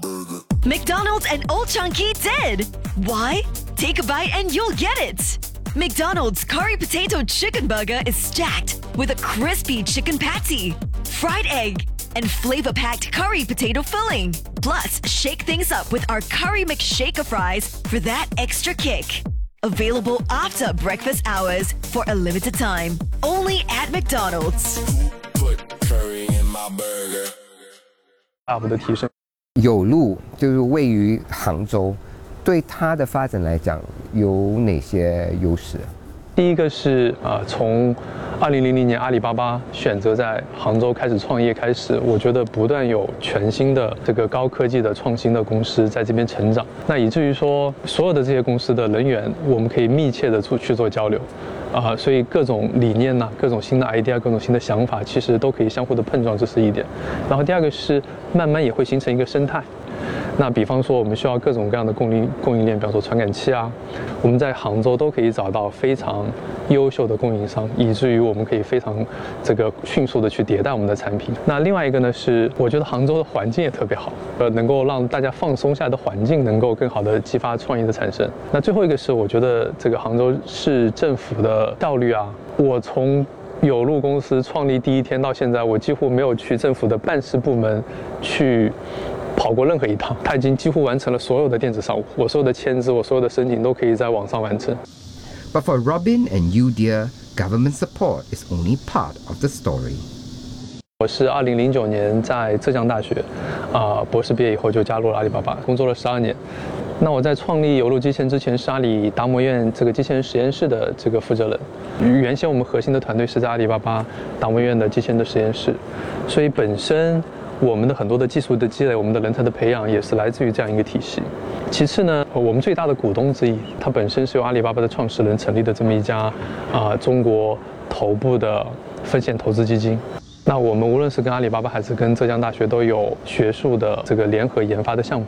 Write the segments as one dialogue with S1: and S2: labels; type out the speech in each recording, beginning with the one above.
S1: McDonald's and Old Chunky did. Why? Take a bite and you'll get it. McDonald's Curry Potato Chicken Burger is stacked with a crispy chicken patty, fried egg, and flavor-packed curry potato filling. Plus, shake things up with our Curry McShaker fries for that extra kick. Available after breakfast hours for a limited time. Only at McDonald's.
S2: Put curry in my burger.
S3: 大幅的提升。
S4: 有路就是位于杭州，对它的发展来讲有哪些优势？
S3: 第一个是从2000年阿里巴巴选择在杭州开始创业开始，我觉得不断有全新的这个高科技的创新的公司在这边成长，那以至于说所有的这些公司的人员，我们可以密切的去做交流，所以各种理念呐、各种新的 idea、各种新的想法，其实都可以相互的碰撞，这是一点。然后第二个是慢慢也会形成一个生态。那比方说，我们需要各种各样的供应链，比方说传感器啊，我们在杭州都可以找到非常优秀的供应商，以至于我们可以非常迅速的去迭代我们的产品。那另外一个呢是，我觉得杭州的环境也特别好，能够让大家放松下来的环境，能够更好的激发创意的产生。那最后一个是，我觉得这个杭州市政府的效率啊，我从有路公司创立第一天到现在，我几乎没有去政府的办事部门去跑过任何一趟，他已经几乎完成了所有的电子商务，我所有的签字，我所有的申请都可以在网上完成。
S4: But for Robin and you, dear, government support is only part of the story.
S3: 我是2009年在浙江大学博士毕业以后就加入了阿里巴巴，工作了12年。那我在创立有路机器人之前是阿里达摩院这个机器人实验室的这个负责人。原先我们核心的团队是在阿里巴巴达摩院的机器人的实验室，所以本身我们的很多的技术的积累，我们的人才的培养也是来自于这样一个体系。其次呢，我们最大的股东之一，它本身是由阿里巴巴的创始人成立的这么一家中国头部的风险投资基金。那我们无论是跟阿里巴巴还是跟浙江大学都有学术的这个联合研发的项目。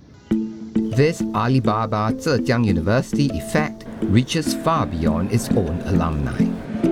S4: This Alibaba Zhejiang University effect reaches far beyond its own alumni.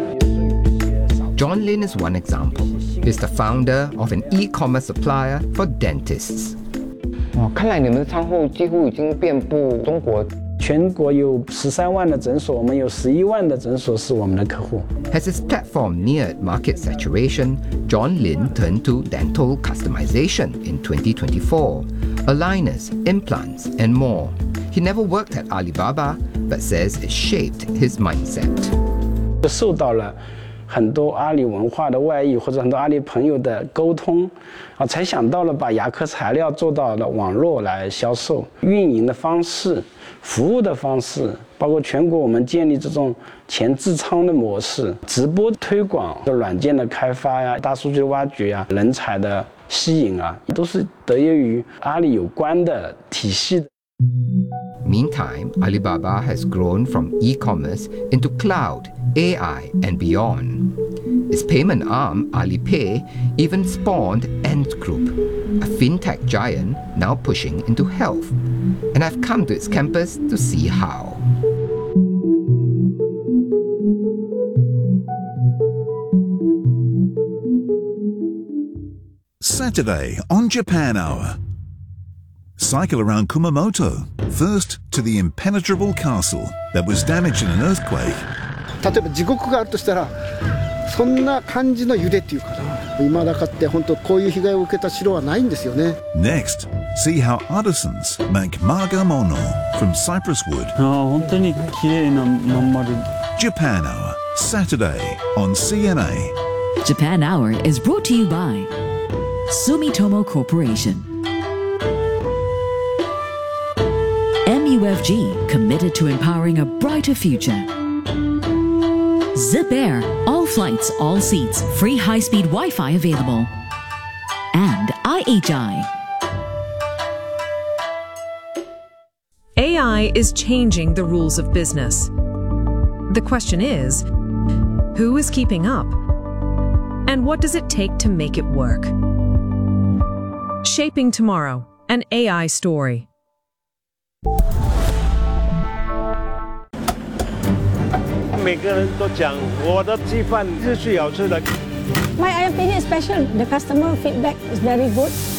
S4: John Lin is one example. He's the founder of an e-commerce supplier for dentists. 看来你们的仓库几乎已经遍布中国。
S5: 全国有13万的诊所，我们有11万的诊所是我们的客户。
S4: As his platform neared market saturation, John Lin turned to dental customization in 2024, aligners, implants, and more. He never worked at Alibaba, but says it shaped his mindset.
S5: 受到了很多阿里文化的外溢，或者很多阿里朋友的沟通，才想到了把牙科材料做到了网络来销售，运营的方式、服务的方式，包括全国我们建立这种前置仓的模式、直播推广的软件的开发呀、大数据的挖掘呀、人才的吸引啊，都是得益于阿里有关的体系的。
S4: Meantime, Alibaba has grown from e-commerce into cloud, AI, and beyond. Its payment arm, Alipay, even spawned Ant Group, a fintech giant now pushing into health. And I've come to its campus to see how.
S6: Saturday on Japan Hour. Cycle around Kumamoto, first to the impenetrable castle that was damaged in an earthquake.
S7: 例えば地獄があるとしたらそんな感じの揺れっていうかな、未だかって本当こういう被害を受けた城はないんですよね。
S6: Next, see how artisans make margamono from cypress wood.
S5: 本当に綺麗なまん丸。
S6: Japan Hour, Saturday on CNA.
S8: Japan Hour is brought to you by Sumitomo Corporation. MUFG, committed to empowering a brighter future. Zip Air, all flights, all seats, free high-speed Wi-Fi available. And IHI.
S9: AI is changing the rules of business. The question is, who is keeping up? And what does it take to make it work? Shaping Tomorrow, an AI story.
S10: 每个人都讲我的鸡饭是最好吃的。
S11: My opinion is special. The customer feedback is very good.